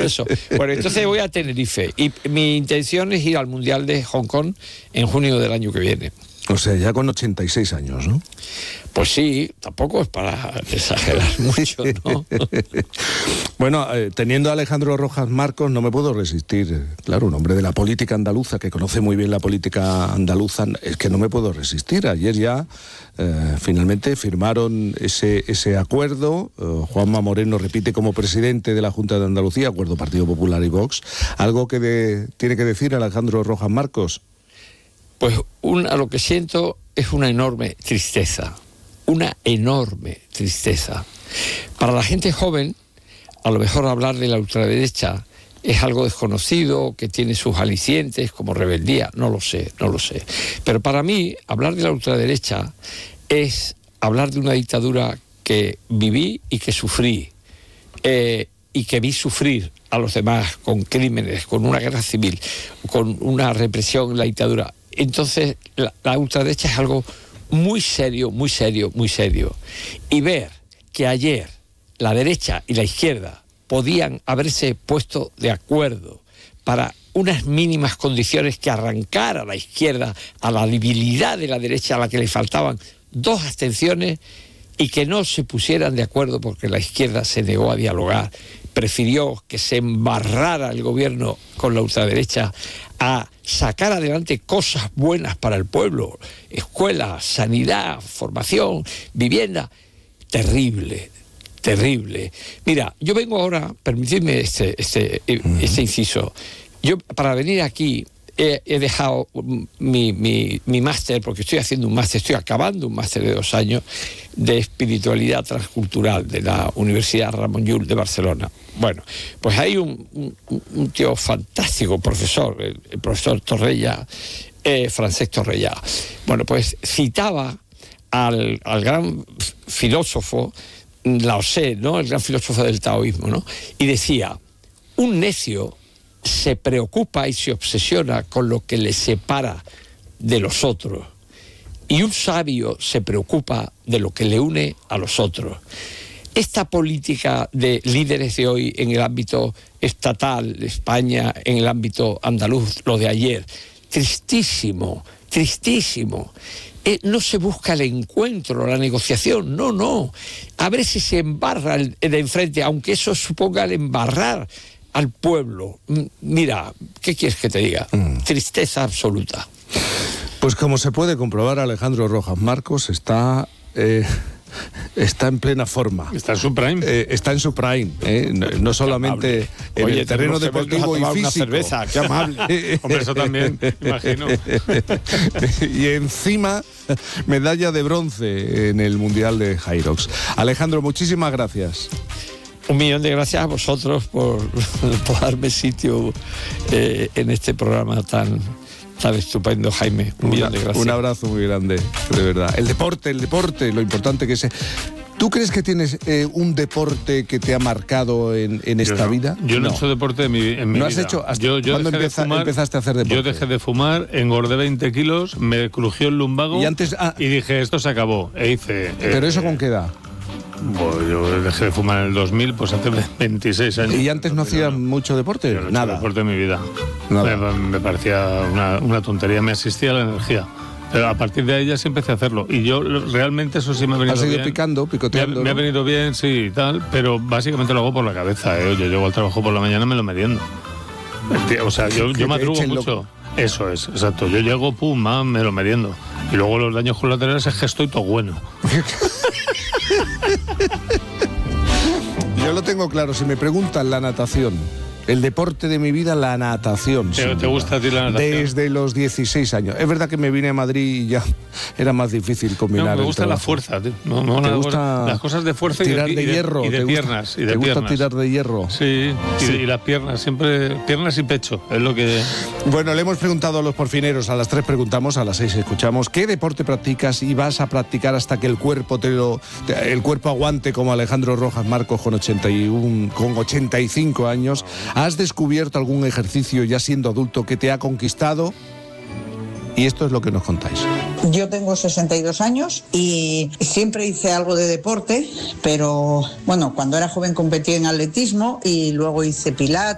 eso. Bueno, entonces voy a Tenerife y mi intención es ir al Mundial de Hong Kong en junio del año que viene. O sea, ya con 86 años, ¿no? Pues sí, tampoco es para exagerar mucho, ¿no? Bueno, teniendo a Alejandro Rojas Marcos, no me puedo resistir. Claro, un hombre de la política andaluza, que conoce muy bien la política andaluza, es que no me puedo resistir. Ayer ya finalmente firmaron ese acuerdo. Juanma Moreno repite como presidente de la Junta de Andalucía, acuerdo Partido Popular y Vox. ¿Algo que tiene que decir Alejandro Rojas Marcos? Pues lo que siento es una enorme tristeza. Una enorme tristeza. Para la gente joven, a lo mejor hablar de la ultraderecha es algo desconocido, que tiene sus alicientes como rebeldía, no lo sé. Pero para mí, hablar de la ultraderecha es hablar de una dictadura que viví y que sufrí, y que vi sufrir a los demás con crímenes, con una guerra civil, con una represión en la dictadura. Entonces, la ultraderecha es algo muy serio. Y ver que ayer la derecha y la izquierda podían haberse puesto de acuerdo para unas mínimas condiciones que arrancara a la izquierda a la debilidad de la derecha a la que le faltaban 2 abstenciones y que no se pusieran de acuerdo porque la izquierda se negó a dialogar, prefirió que se embarrara el gobierno con la ultraderecha a sacar adelante cosas buenas para el pueblo, escuelas, sanidad, formación, vivienda. Terrible. Mira, yo vengo ahora, permitidme este inciso. Yo, para venir aquí, he dejado mi máster, porque estoy haciendo un máster, estoy acabando un máster de 2 años de espiritualidad transcultural de la Universidad Ramon Llull de Barcelona. Bueno, pues hay un tío fantástico, profesor, el profesor Torrella, Francesc Torrella. Bueno, pues citaba al gran filósofo Lao Tse, ¿no? El gran filósofo del taoísmo, ¿no? Y decía, un necio se preocupa y se obsesiona con lo que le separa de los otros, y un sabio se preocupa de lo que le une a los otros. Esta política de líderes de hoy en el ámbito estatal, de España, en el ámbito andaluz, lo de ayer, tristísimo. No se busca el encuentro, la negociación, no. A ver si se embarra el de enfrente, aunque eso suponga el embarrar al pueblo. Mira, ¿qué quieres que te diga? Tristeza absoluta. Pues como se puede comprobar, Alejandro Rojas Marcos está en plena forma. Está en su prime. Está en su prime. No solamente en el terreno deportivo y físico. Una cerveza, qué amable. Hombre, eso también, imagino. Y encima, medalla de bronce en el Mundial de Hyrox. Alejandro, muchísimas gracias. 1.000.000 de gracias a vosotros por darme sitio en este programa tan estupendo, Jaime. 1.000.000 de gracias. Un abrazo muy grande, de verdad. El deporte, lo importante que es. ¿Tú crees que tienes un deporte que te ha marcado en esta vida? Yo no he hecho deporte en mi vida. ¿No has hecho? ¿Cuándo empezaste a hacer deporte? Yo dejé de fumar, engordé 20 kilos, me crujió el lumbago y dije, esto se acabó. E hice... ¿Pero eso con qué edad? Pues yo dejé de fumar en el 2000, pues hace 26 años. ¿Y antes no hacías mucho deporte? Yo no he Nada. hecho deporte en mi vida. Nada. Me parecía una tontería, me asistía la energía. Pero a partir de ahí ya sí empecé a hacerlo. Y yo realmente eso sí me ha venido bien. ¿Has ido picoteando? Me ha venido bien, sí, y tal, pero básicamente lo hago por la cabeza. Yo llego al trabajo por la mañana, me lo meriendo. O sea, yo madrugo mucho. Eso es, exacto. Yo llego, pum, me lo meriendo. Y luego los daños colaterales es que estoy todo bueno. Yo lo tengo claro. Si me preguntan, la natación. El deporte de mi vida, la natación. ¿Te gusta a ti la natación? Desde los 16 años. Es verdad que me vine a Madrid y ya era más difícil combinar. No, me gusta la fuerza, tío. ¿Te gusta las cosas de fuerza tirar de hierro? Y de piernas. ¿Te gusta tirar de hierro? Sí, y las piernas, siempre piernas y pecho, es lo que... Bueno, le hemos preguntado a los porfineros, a las 3 preguntamos, a las 6 escuchamos, ¿qué deporte practicas y vas a practicar hasta que el cuerpo el cuerpo aguante, como Alejandro Rojas Marcos con 85 años? ¿Has descubierto algún ejercicio ya siendo adulto que te ha conquistado? Y esto es lo que nos contáis. Yo tengo 62 años y siempre hice algo de deporte, pero bueno, cuando era joven competí en atletismo y luego hice pilates.